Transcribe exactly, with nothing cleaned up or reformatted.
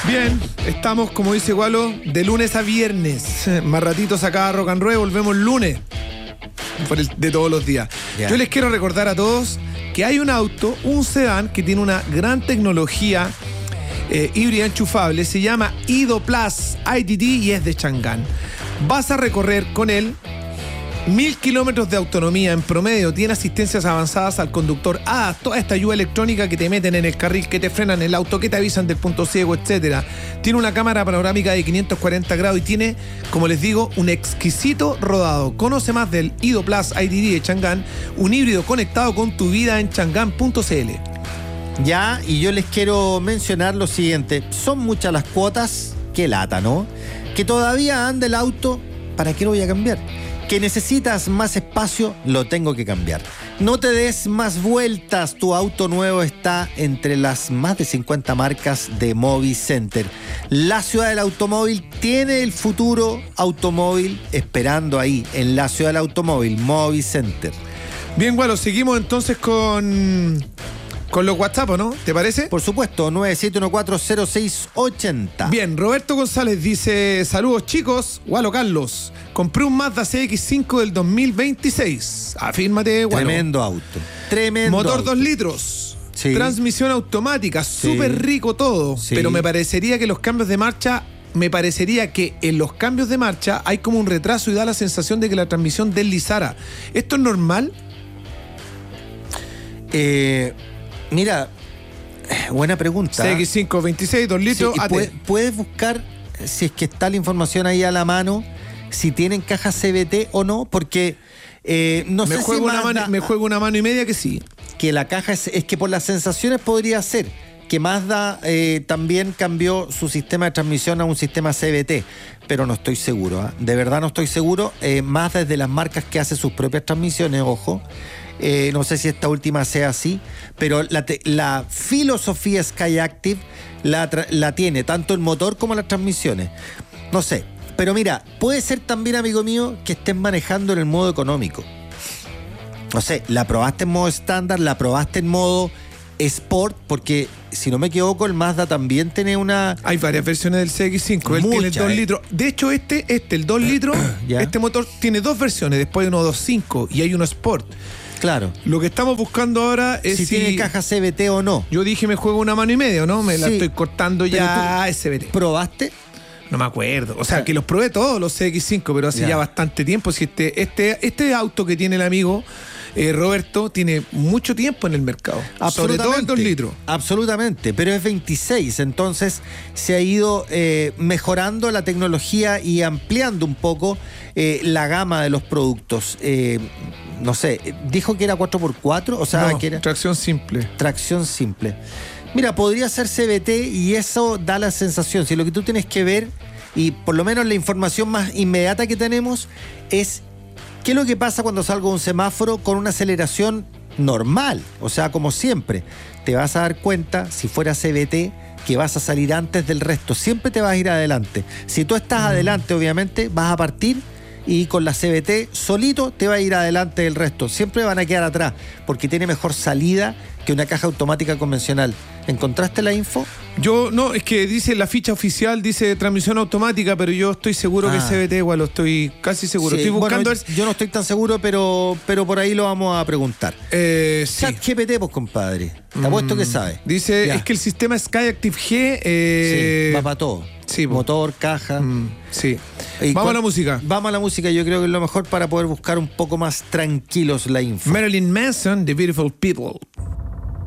Bien, estamos, como dice Gualo, de lunes a viernes. Más ratitos acá a Rock and Roll, volvemos lunes. Por el, de todos los días. Yeah. Yo les quiero recordar a todos que hay un auto, un sedán, que tiene una gran tecnología eh, híbrida enchufable. Se llama Ido Plus I D D y es de Chang'an. Vas a recorrer con él mil kilómetros de autonomía en promedio. Tiene asistencias avanzadas al conductor. Ah, toda esta ayuda electrónica que te meten en el carril, que te frenan el auto, que te avisan del punto ciego, etcétera. Tiene una cámara panorámica de quinientos cuarenta grados y tiene, como les digo, un exquisito rodado. Conoce más del Ido Plus I D D de Chang'an, un híbrido conectado con tu vida en chang'an punto c l. Ya, y yo les quiero mencionar lo siguiente. Son muchas las cuotas, qué lata, ¿no? Que todavía anda el auto, ¿para qué lo voy a cambiar? Que necesitas más espacio, lo tengo que cambiar. No te des más vueltas, tu auto nuevo está entre las más de cincuenta marcas de Movicenter. La ciudad del automóvil tiene el futuro automóvil esperando ahí, en la ciudad del automóvil, Movicenter. Bien, bueno, seguimos entonces con... Con los WhatsApp, ¿no? ¿Te parece? Por supuesto, nueve siete uno cuatro cero seis ocho cero. Bien, Roberto González dice: saludos chicos, Gualo Carlos. Compré un Mazda C X cinco del dos mil veintiséis. Afírmate, Gualo. Tremendo auto. Tremendo Motor auto. dos litros. Sí. Transmisión automática, Sí. súper rico todo. Sí. Pero me parecería que los cambios de marcha... Me parecería que en los cambios de marcha hay como un retraso y da la sensación de que la transmisión deslizara. ¿Esto es normal? Eh... Mira, buena pregunta. C X cinco veintiséis, dos litros, sí, A T. puedes, puedes buscar, si es que está la información ahí a la mano, si tienen caja C V T o no, porque eh, no me sé juego si una Mazda, mano, me juego una mano y media que sí. Que la caja es, es que por las sensaciones podría ser que Mazda eh, también cambió su sistema de transmisión a un sistema C V T, pero no estoy seguro, ¿eh? De verdad no estoy seguro. Eh, Mazda es de las marcas que hace sus propias transmisiones, ojo. Eh, no sé si esta última sea así, pero la, te, la filosofía Skyactiv la, la tiene tanto el motor como las transmisiones. No sé, pero mira, puede ser también, amigo mío, que estés manejando en el modo económico. No sé, la probaste en modo estándar, la probaste en modo Sport, porque si no me equivoco, el Mazda también tiene una... Hay varias versiones del C X cinco. Él Mucha, tiene dos eh. litros. De hecho, este, este, el dos litros, ¿Ya? Este motor tiene dos versiones. Después hay uno dos punto cinco y hay uno Sport. Claro. Lo que estamos buscando ahora es si, si... tiene caja C V T o no. Yo dije me juego una mano y media, ¿no? Me la Sí, estoy cortando ya S V T. ¿Probaste? No me acuerdo. O sea, que los probé todos los C X cinco, pero hace Ya. ya bastante tiempo. Si este, este, este auto que tiene el amigo eh, Roberto tiene mucho tiempo en el mercado. Sobre todo el dos litros. Absolutamente, pero es veintiséis, entonces se ha ido eh, mejorando la tecnología y ampliando un poco eh, la gama de los productos. Eh, no sé, dijo que era cuatro por cuatro, o sea, No, que era tracción simple. tracción simple. Mira, podría ser C V T y eso da la sensación, si lo que tú tienes que ver, y por lo menos la información más inmediata que tenemos, es qué es lo que pasa cuando salgo de un semáforo con una aceleración normal, o sea, como siempre. Te vas a dar cuenta, si fuera C V T, que vas a salir antes del resto, siempre te vas a ir adelante. Si tú estás adelante, obviamente, vas a partir y con la C V T solito te va a ir adelante del resto. Siempre van a quedar atrás porque tiene mejor salida que una caja automática convencional. ¿Encontraste la info? Yo, no, es que dice la ficha oficial, dice transmisión automática, pero yo estoy seguro Ah. que es C V T igual, lo estoy casi seguro. Sí, estoy buscando... bueno, el- yo no estoy tan seguro, pero, pero por ahí lo vamos a preguntar. Eh, sí. ChatGPT, pues, compadre. Te apuesto que sabe. Dice, Ya. es que el sistema Skyactiv G... Eh, Sí, va para todo. sí, po. Motor, caja. mm, sí. Y Vamos con- a la música. Vamos a la música, yo creo que es lo mejor para poder buscar un poco más tranquilos la info. Marilyn Manson, The Beautiful People.